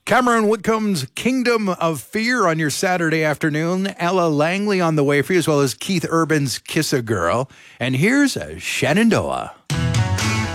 Cameron Whitcomb's Kingdom of Fear on your Saturday afternoon. Ella Langley on the way for you, as well as Keith Urban's Kiss a Girl. And here's a Shenandoah.